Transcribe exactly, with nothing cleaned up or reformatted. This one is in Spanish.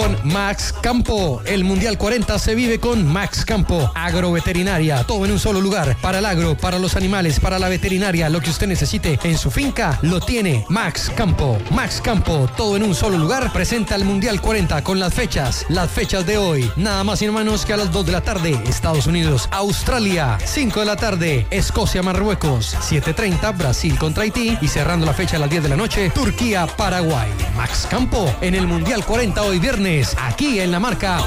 con Max Campo. El Mundial cuarenta se vive con Max Campo. Agroveterinaria, todo en un solo lugar. Para el agro, para los animales, para la veterinaria, lo que usted necesite en su finca, lo tiene Max Campo. Max Campo, todo en un solo lugar, presenta el Mundial cuarenta con las fechas. Las fechas de hoy, nada más y nada menos que a las dos de la tarde, Estados Unidos, Australia. cinco de la tarde, Escocia, Marruecos. siete treinta, Brasil contra Haití. Y cerrando la fecha a las diez de la noche, Turquía, Paraguay. Max Campo en el Mundial cuarenta hoy viernes, aquí en la marca